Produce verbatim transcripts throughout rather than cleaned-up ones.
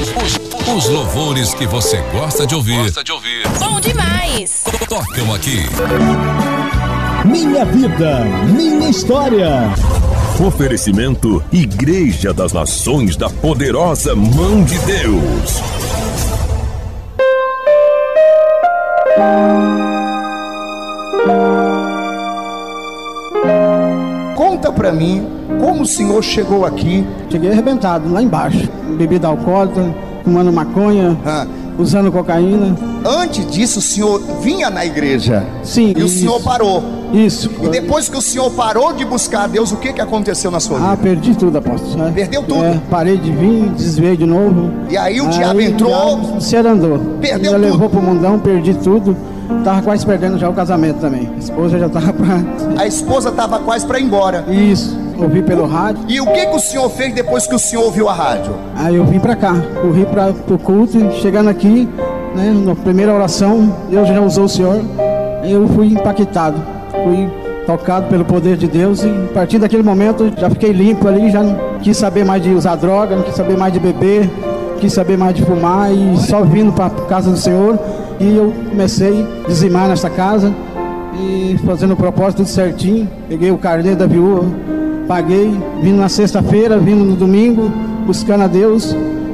Os, os louvores que você gosta de ouvir. Gosta de ouvir. Bom demais. Tocam aqui. Minha vida, minha história. Oferecimento Igreja das Nações da Poderosa Mão de Deus. Conta pra mim como o senhor chegou aqui. Cheguei arrebentado, lá embaixo. Bebida alcoólatra, fumando maconha, ah. usando cocaína. Antes disso, o senhor vinha na igreja? Sim. E isso. O senhor parou? Isso. E depois que o senhor parou de buscar a Deus, o que, que aconteceu na sua vida? Ah, perdi tudo, apóstolo. Né? Perdeu tudo? É, parei de vir, desviei de novo. E aí o aí, diabo entrou? O senhor andou. Perdeu tudo. Levou pro mundão, perdi tudo. Tava quase perdendo já o casamento também. A esposa já tava pra... A esposa tava quase pra ir embora. Isso, ouvi pelo rádio. E o que que o senhor fez depois que o senhor ouviu a rádio? Aí eu vim pra cá, corri pra, pro culto, chegando aqui, né, na primeira oração, Deus já usou o senhor. Eu fui impactado, fui tocado pelo poder de Deus. E a partir daquele momento já fiquei limpo ali, já não quis saber mais de usar droga, não quis saber mais de beber, não quis saber mais de fumar, e só vindo pra casa do Senhor. E eu comecei a dizimar nessa casa e fazendo o propósito tudo certinho. Peguei o carnê da viúva, paguei, vindo na sexta-feira, vindo no domingo, buscando a Deus,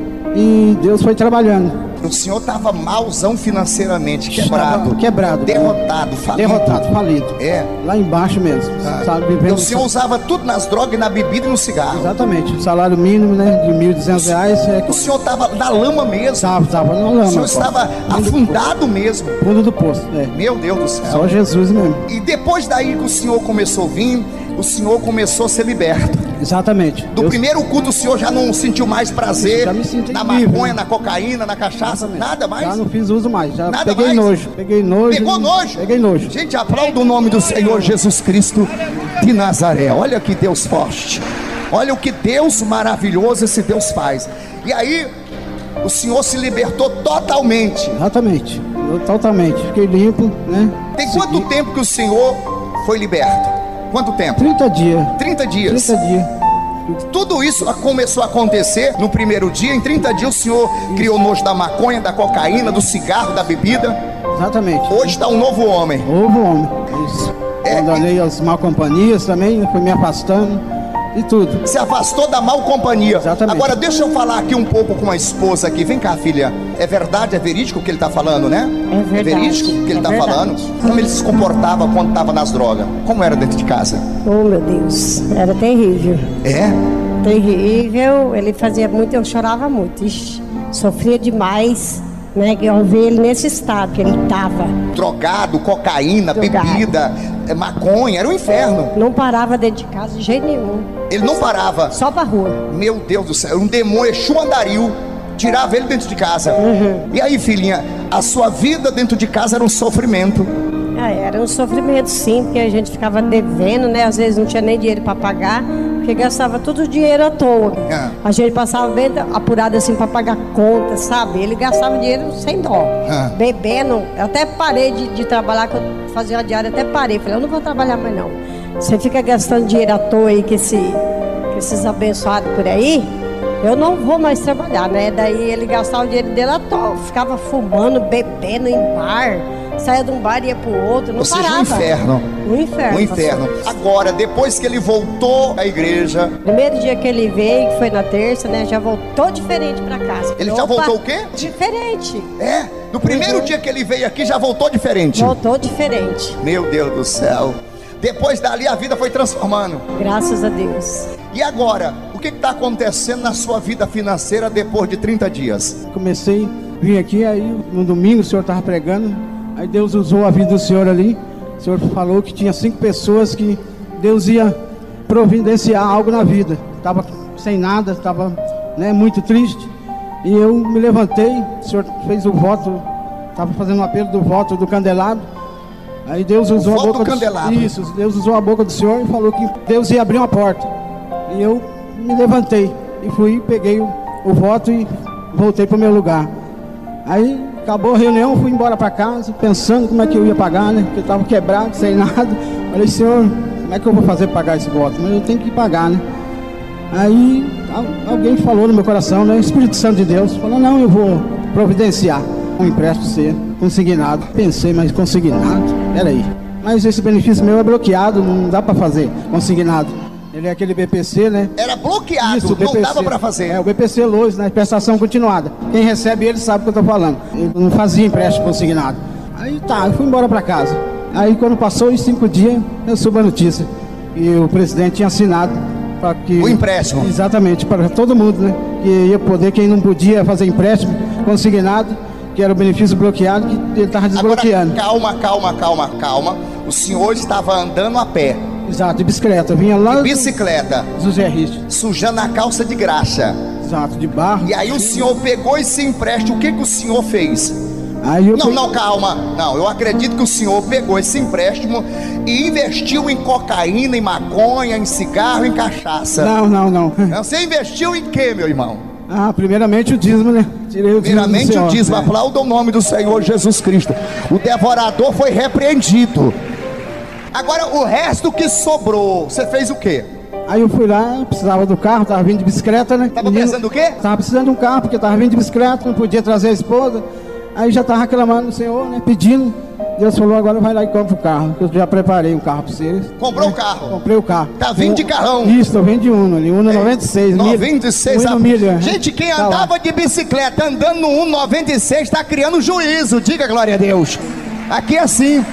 e Deus foi trabalhando. O senhor estava malzão financeiramente, quebrado, Estava quebrado, derrotado, falido. Derrotado, falido. É. Lá embaixo mesmo. Ah. Sabe, vivendo o senhor só... usava tudo nas drogas, na bebida e no cigarro. Exatamente. O salário mínimo, né, de mil e duzentos reais. É... O senhor estava na lama mesmo. Estava, estava na lama. O senhor estava afundado mesmo. Fundo do poço, é. Meu Deus do céu. Só Jesus mesmo. E depois daí que o senhor começou a vir, o senhor começou a ser liberto. Exatamente. Do Deus... primeiro culto o senhor já não sentiu mais prazer na livre, maconha, né? na cocaína, na cachaça, Exatamente. nada mais? Já não fiz uso mais, já nada peguei mais? nojo, peguei nojo. Pegou nojo? Peguei nojo. Gente, aplauda o nome do Senhor Jesus Cristo de Nazaré. Olha que Deus forte. Olha o que Deus maravilhoso esse Deus faz. E aí, o senhor se libertou totalmente. Exatamente, eu, totalmente, fiquei limpo, né? Tem Segui. quanto tempo que o senhor foi liberto? Quanto tempo? trinta dias. trinta dias. trinta dias. Tudo isso começou a acontecer no primeiro dia. Em trinta dias o senhor isso. criou nojo da maconha, da cocaína, do cigarro, da bebida. Exatamente. Hoje está um novo homem. Novo homem. Isso. É, Abandonei e... as mal companhias também, fui me afastando e tudo. Se afastou da mal companhia. Exatamente. Agora deixa eu falar aqui um pouco com a esposa aqui. Vem cá, filha. É verdade, é verídico o que ele está falando, né? É verdade. É verídico o que ele está é falando? Como ele se comportava quando estava nas drogas? Como era dentro de casa? Oh, meu Deus, era terrível. É? Terrível, ele fazia muito, eu chorava muito. Ixi, sofria demais, né? Eu vi ele nesse estado que ele estava. Drogado, cocaína, Drogado. bebida, maconha, era um inferno. Não parava dentro de casa de jeito nenhum. Ele não parava? Só pra rua. Meu Deus do céu, um demônio, Exu andarilho, tirava ele dentro de casa. Uhum. E aí, filhinha, a sua vida dentro de casa era um sofrimento. Ah, era um sofrimento sim, porque a gente ficava devendo, né? Às vezes não tinha nem dinheiro para pagar, porque gastava todo o dinheiro à toa. Ah. A gente passava bem apurado assim para pagar conta, sabe? Ele gastava dinheiro sem dó. Ah. Bebendo, eu até parei de, de trabalhar, que eu fazia uma diária, até parei. Falei, eu não vou trabalhar mais não. Você fica gastando dinheiro à toa aí com, esse, com esses abençoados por aí, eu não vou mais trabalhar, né? Daí ele gastava o dinheiro dele à toa, ficava fumando, bebendo em bar. Saia de um bar e ia pro outro, não Ou seja, parava. um inferno. Um inferno. Um inferno. Agora, depois que ele voltou à igreja... Primeiro dia que ele veio, que foi na terça, né? Já voltou diferente pra casa. Ele Opa, já voltou o quê? Diferente. É? No primeiro uhum. dia que ele veio aqui, já voltou diferente? Voltou diferente. Meu Deus do céu. Depois dali, a vida foi transformando. Graças a Deus. E agora, o que está acontecendo na sua vida financeira depois de trinta dias? Comecei, vim aqui, aí no domingo o senhor estava pregando. Aí Deus usou a vida do senhor ali. O senhor falou que tinha cinco pessoas que Deus ia providenciar algo na vida. Estava sem nada, estava, né, muito triste. E eu me levantei, o senhor fez o voto, estava fazendo um apelo do voto do candelabro. Aí Deus usou o a boca do do candelabro. Isso, Deus usou a boca do senhor e falou que Deus ia abrir uma porta. E eu me levantei e fui, peguei o, o voto e voltei para o meu lugar. Aí acabou a reunião, fui embora para casa, pensando como é que eu ia pagar, né? Porque eu estava quebrado, sem nada. Falei, senhor, como é que eu vou fazer para pagar esse voto? Mas eu tenho que pagar, né? Aí alguém falou no meu coração, né? Espírito Santo de Deus, falou, não, eu vou providenciar um empréstimo ser consignado. Pensei, mas consignado? Peraí. Mas esse benefício meu é bloqueado, não dá para fazer consignado. Ele é aquele B P C, né? Era bloqueado, Isso, não B P C. dava para fazer. É, o B P C Lois, né? Prestação continuada. Quem recebe ele sabe o que eu tô falando. Ele não fazia empréstimo consignado. Aí tá, eu fui embora para casa. Aí quando passou os cinco dias, eu soube a notícia. E o presidente tinha assinado para que... O empréstimo. Exatamente, para todo mundo, né? Que ia poder, quem não podia fazer empréstimo consignado, que era o benefício bloqueado, que ele estava desbloqueando. Agora, calma, calma, calma, calma. O senhor estava andando a pé. Exato, de bicicleta. Eu vinha lá... De bicicleta. José Richo. Sujando a calça de graxa. Exato, de barro. E aí o senhor pegou esse empréstimo, o que que o senhor fez? Aí eu não, fui... não, calma. Não, eu acredito que o senhor pegou esse empréstimo e investiu em cocaína, em maconha, em cigarro, em cachaça. Não, não, não. Você investiu em quê, meu irmão? Ah, primeiramente o dízimo, né? Tirei o dízimo. Primeiramente o dízimo, é. Aplauda o nome do Senhor Jesus Cristo. O devorador foi repreendido. Agora o resto que sobrou, você fez o quê? Aí eu fui lá, precisava do carro, tava vindo de bicicleta, né? Tava precisando do quê? Tava precisando de um carro, porque tava vindo de bicicleta, não podia trazer a esposa. Aí já tava reclamando do Senhor, né? Pedindo. Deus falou, agora vai lá e compra o carro, que eu já preparei um carro para vocês. Comprou o carro? Comprei o carro. Tá vindo de carrão? Isso, eu vim de Uno ali, Uno noventa e seis. noventa e seis, Uno milha. Gente, quem Tá andava lá. de bicicleta andando no Uno noventa e seis tá criando juízo, diga glória a Deus. Aqui é assim.